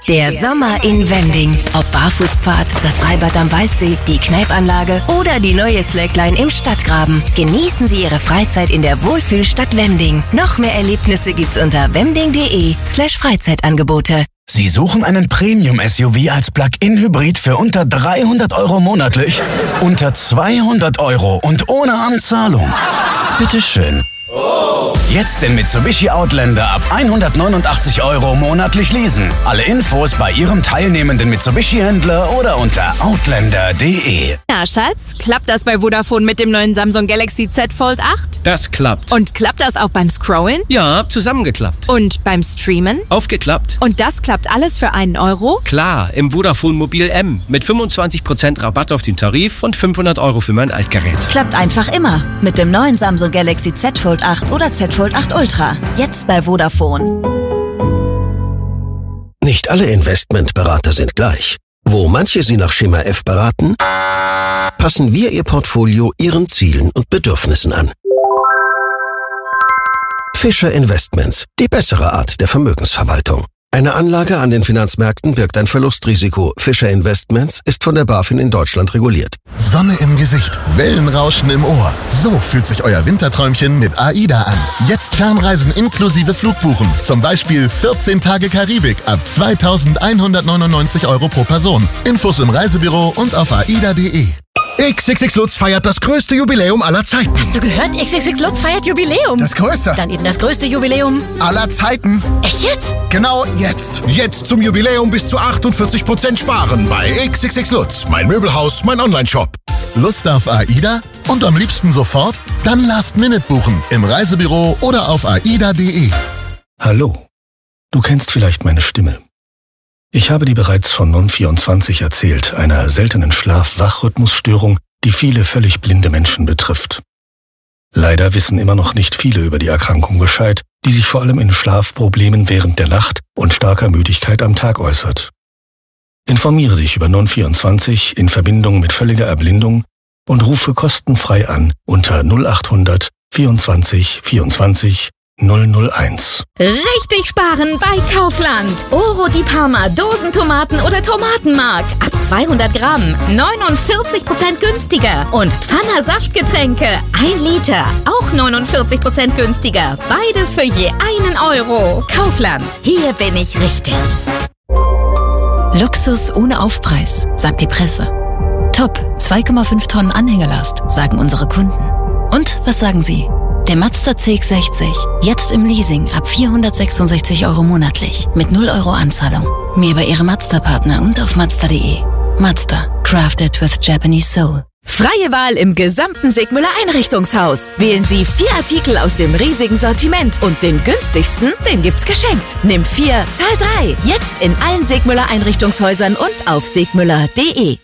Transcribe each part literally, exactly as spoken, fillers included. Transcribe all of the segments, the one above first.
Der Sommer in Wending. Ob Barfußpfad, das Freibad am Waldsee, die Kneipanlage oder die neue Slackline im Stadtgraben. Genießen Sie Ihre Freizeit in der Wohlfühlstadt Wending. Noch mehr Erlebnisse gibt's unter wending.de slash Freizeitangebote. Sie suchen einen Premium-S U V als Plug-in-Hybrid für unter dreihundert Euro monatlich? Unter zweihundert Euro und ohne Anzahlung? Bitteschön. Jetzt den Mitsubishi Outlander ab hundertneunundachtzig Euro monatlich leasen. Alle Infos bei Ihrem teilnehmenden Mitsubishi-Händler oder unter outlander punkt de. Na, Schatz, klappt das bei Vodafone mit dem neuen Samsung Galaxy Z Fold acht? Das klappt. Und klappt das auch beim Scrollen? Ja, zusammengeklappt. Und beim Streamen? Aufgeklappt. Und das klappt alles für einen Euro? Klar, im Vodafone Mobil M mit fünfundzwanzig Prozent Rabatt auf den Tarif und fünfhundert Euro für mein Altgerät. Klappt einfach immer mit dem neuen Samsung Galaxy Z Fold acht oder Z Fold acht Ultra. Jetzt bei Vodafone. Nicht alle Investmentberater sind gleich. Wo manche Sie nach Schema F beraten, passen wir Ihr Portfolio Ihren Zielen und Bedürfnissen an. Fischer Investments, die bessere Art der Vermögensverwaltung. Eine Anlage an den Finanzmärkten birgt ein Verlustrisiko. Fischer Investments ist von der BaFin in Deutschland reguliert. Sonne im Gesicht, Wellenrauschen im Ohr. So fühlt sich euer Winterträumchen mit AIDA an. Jetzt Fernreisen inklusive Flugbuchen. Zum Beispiel vierzehn Tage Karibik ab zweitausendeinhundertneunundneunzig Euro pro Person. Infos im Reisebüro und auf aida punkt de. X X X Lutz feiert das größte Jubiläum aller Zeiten. Hast du gehört? X X X Lutz feiert Jubiläum. Das größte. Dann eben das größte Jubiläum aller Zeiten. Echt jetzt? Genau jetzt. Jetzt zum Jubiläum bis zu achtundvierzig Prozent sparen bei X X X Lutz. Mein Möbelhaus, mein Onlineshop. Lust auf AIDA? Und am liebsten sofort? Dann Last Minute buchen. Im Reisebüro oder auf aida punkt de. Hallo. Du kennst vielleicht meine Stimme. Ich habe dir bereits von Non vierundzwanzig erzählt, einer seltenen Schlaf-Wach-Rhythmusstörung, die viele völlig blinde Menschen betrifft. Leider wissen immer noch nicht viele über die Erkrankung Bescheid, die sich vor allem in Schlafproblemen während der Nacht und starker Müdigkeit am Tag äußert. Informiere dich über Non vierundzwanzig in Verbindung mit völliger Erblindung und rufe kostenfrei an unter null achthundert vierundzwanzig vierundzwanzig null null eins. Richtig sparen bei Kaufland. Oro di Parma, Dosentomaten oder Tomatenmark. Ab zweihundert Gramm, neunundvierzig Prozent günstiger. Und Pfanner Saftgetränke, ein Liter, auch neunundvierzig Prozent günstiger. Beides für je einen Euro. Kaufland, hier bin ich richtig. Luxus ohne Aufpreis, sagt die Presse. Top, zwei Komma fünf Tonnen Anhängerlast, sagen unsere Kunden. Und was sagen Sie? Der Mazda C X sechzig, jetzt im Leasing ab vierhundertsechsundsechzig Euro monatlich mit null Euro Anzahlung. Mehr bei Ihrem Mazda-Partner und auf mazda punkt de. Mazda, crafted with Japanese soul. Freie Wahl im gesamten Sigmüller Einrichtungshaus. Wählen Sie vier Artikel aus dem riesigen Sortiment und den günstigsten, den gibt's geschenkt. Nimm vier, zahl drei. Jetzt in allen Sigmüller Einrichtungshäusern und auf sigmüller punkt de.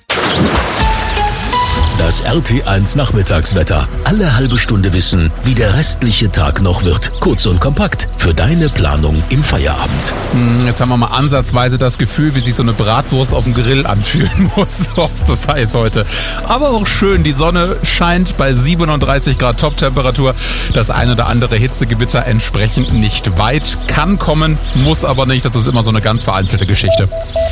Das R T eins Nachmittagswetter. Alle halbe Stunde wissen, wie der restliche Tag noch wird. Kurz und kompakt für deine Planung im Feierabend. Jetzt haben wir mal ansatzweise das Gefühl, wie sich so eine Bratwurst auf dem Grill anfühlen muss. Aus das heiß heute. Aber auch schön, die Sonne scheint bei siebenunddreißig Grad Toptemperatur. Das ein oder andere Hitzegewitter entsprechend nicht weit. Kann kommen, muss aber nicht. Das ist immer so eine ganz vereinzelte Geschichte.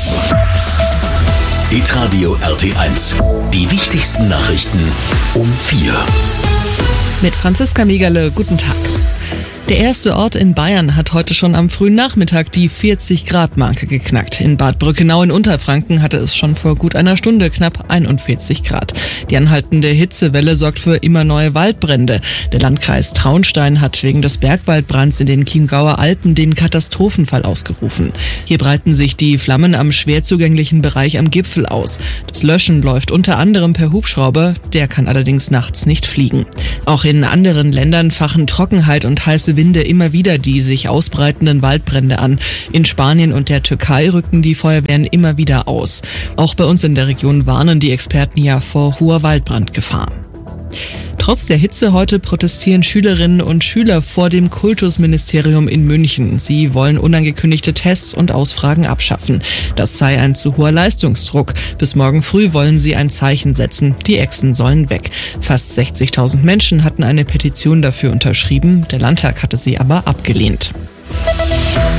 Hitradio R T eins. Die wichtigsten Nachrichten um vier. Mit Franziska Megerle, guten Tag. Der erste Ort in Bayern hat heute schon am frühen Nachmittag die vierzig Grad Marke geknackt. In Bad Brückenau in Unterfranken hatte es schon vor gut einer Stunde knapp einundvierzig Grad. Die anhaltende Hitzewelle sorgt für immer neue Waldbrände. Der Landkreis Traunstein hat wegen des Bergwaldbrands in den Chiemgauer Alpen den Katastrophenfall ausgerufen. Hier breiten sich die Flammen am schwer zugänglichen Bereich am Gipfel aus. Das Löschen läuft unter anderem per Hubschrauber, der kann allerdings nachts nicht fliegen. Auch in anderen Ländern fachen Trockenheit und heiße Winde immer wieder die sich ausbreitenden Waldbrände an. In Spanien und der Türkei rücken die Feuerwehren immer wieder aus. Auch bei uns in der Region warnen die Experten ja vor hoher Waldbrandgefahr. Trotz der Hitze heute protestieren Schülerinnen und Schüler vor dem Kultusministerium in München. Sie wollen unangekündigte Tests und Ausfragen abschaffen. Das sei ein zu hoher Leistungsdruck. Bis morgen früh wollen sie ein Zeichen setzen. Die Echsen sollen weg. Fast sechzigtausend Menschen hatten eine Petition dafür unterschrieben. Der Landtag hatte sie aber abgelehnt.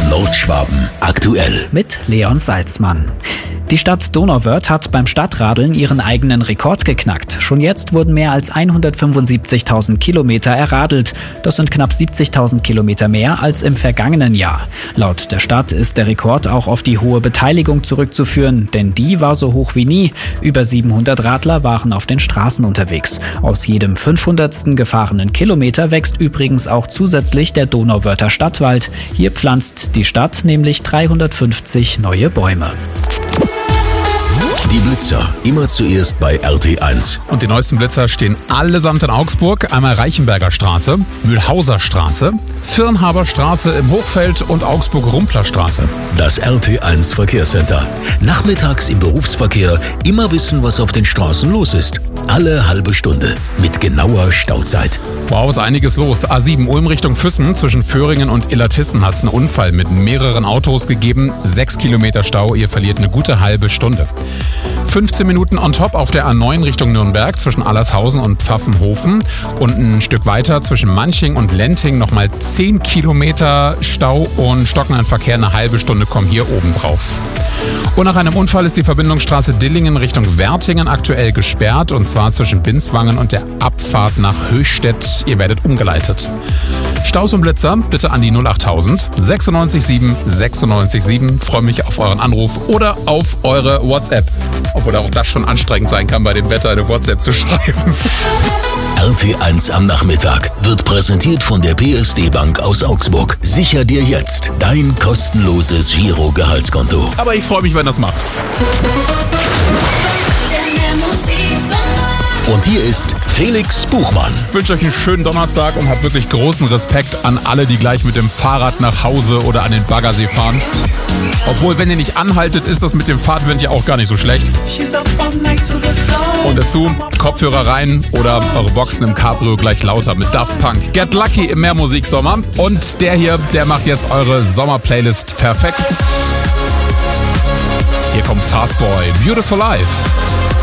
Nordschwaben aktuell. Mit Leon Salzmann. Die Stadt Donauwörth hat beim Stadtradeln ihren eigenen Rekord geknackt. Schon jetzt wurden mehr als hundertfünfundsiebzigtausend Kilometer erradelt. Das sind knapp siebzigtausend Kilometer mehr als im vergangenen Jahr. Laut der Stadt ist der Rekord auch auf die hohe Beteiligung zurückzuführen, denn die war so hoch wie nie. Über siebenhundert Radler waren auf den Straßen unterwegs. Aus jedem fünfhundertsten gefahrenen Kilometer wächst übrigens auch zusätzlich der Donauwörther Stadtwald. Hier pflanzt die Stadt nämlich dreihundertfünfzig neue Bäume. Die Blitzer, immer zuerst bei R T eins. Und die neuesten Blitzer stehen allesamt in Augsburg. Einmal Reichenberger Straße, Mühlhauser Straße, Firnhaber Straße im Hochfeld und Augsburg-Rumpler Straße. Das R T eins Verkehrscenter. Nachmittags im Berufsverkehr immer wissen, was auf den Straßen los ist. Alle halbe Stunde mit genauer Stauzeit. Wow, ist einiges los. A sieben Ulm Richtung Füssen. Zwischen Föhringen und Illertissen hat es einen Unfall mit mehreren Autos gegeben. Sechs Kilometer Stau. Ihr verliert eine gute halbe Stunde. fünfzehn Minuten on top auf der A neun Richtung Nürnberg zwischen Allershausen und Pfaffenhofen. Und ein Stück weiter zwischen Manching und Lenting nochmal zehn Kilometer Stau und stockenden Verkehr. Eine halbe Stunde kommen hier oben drauf. Und nach einem Unfall ist die Verbindungsstraße Dillingen Richtung Wertingen aktuell gesperrt. Und zwar zwischen Binswangen und der Abfahrt nach Höchstädt. Ihr werdet umgeleitet. Staus und Blitzer bitte an die null achttausend sechsundneunzig sieben sechsundneunzig sieben. Freue mich auf euren Anruf oder auf eure WhatsApp. Obwohl auch das schon anstrengend sein kann, bei dem Wetter eine WhatsApp zu schreiben. R T eins am Nachmittag wird präsentiert von der P S D Bank aus Augsburg. Sicher dir jetzt dein kostenloses Giro-Gehaltskonto. Aber ich freue mich, wenn das macht. Und hier ist Felix Buchmann. Ich wünsche euch einen schönen Donnerstag und habt wirklich großen Respekt an alle, die gleich mit dem Fahrrad nach Hause oder an den Baggersee fahren. Obwohl, wenn ihr nicht anhaltet, ist das mit dem Fahrtwind ja auch gar nicht so schlecht. Und dazu Kopfhörer rein oder eure Boxen im Cabrio gleich lauter mit Daft Punk. Get Lucky im Mehrmusiksommer. Und der hier, der macht jetzt eure Sommerplaylist perfekt. Hier kommt Fastboy, Beautiful Life.